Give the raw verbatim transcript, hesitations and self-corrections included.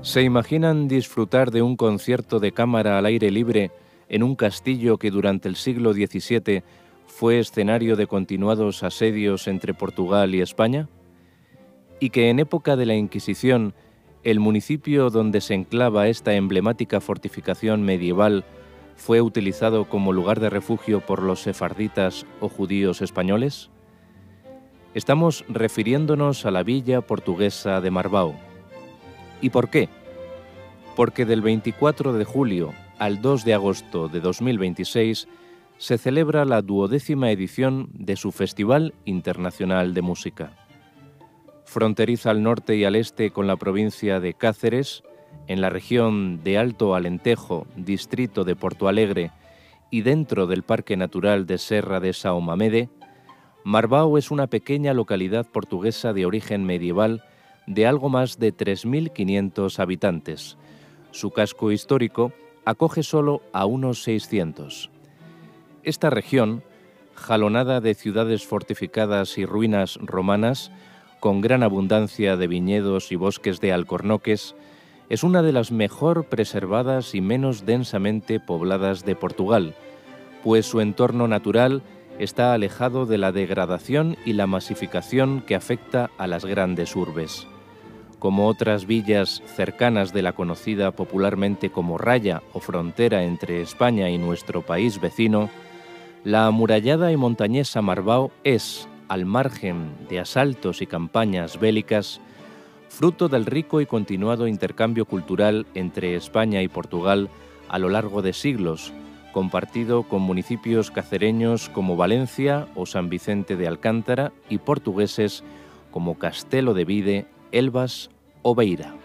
¿Se imaginan disfrutar de un concierto de cámara al aire libre en un castillo que durante el siglo diecisiete fue escenario de continuados asedios entre Portugal y España? ¿Y que en época de la Inquisición el municipio donde se enclava esta emblemática fortificación medieval fue utilizado como lugar de refugio por los sefarditas o judíos españoles? Estamos refiriéndonos a la villa portuguesa de Marbao. ¿Y por qué? Porque del veinticuatro de julio al dos de agosto de dos mil veintiséis se celebra la duodécima edición de su Festival Internacional de Música. Fronteriza al norte y al este con la provincia de Cáceres, en la región de Alto Alentejo, distrito de Porto Alegre, y dentro del Parque Natural de Serra de São Mamede, Marbao es una pequeña localidad portuguesa de origen medieval de algo más de tres mil quinientos habitantes. Su casco histórico acoge solo a unos seiscientos. Esta región, jalonada de ciudades fortificadas y ruinas romanas, con gran abundancia de viñedos y bosques de alcornoques, es una de las mejor preservadas y menos densamente pobladas de Portugal, pues su entorno natural está alejado de la degradación y la masificación que afecta a las grandes urbes. Como otras villas cercanas de la conocida popularmente como raya o frontera entre España y nuestro país vecino, la amurallada y montañesa Marbao es, al margen de asaltos y campañas bélicas, fruto del rico y continuado intercambio cultural entre España y Portugal a lo largo de siglos, compartido con municipios cacereños como Valencia o San Vicente de Alcántara y portugueses como Castelo de Vide, Elvas o Beira.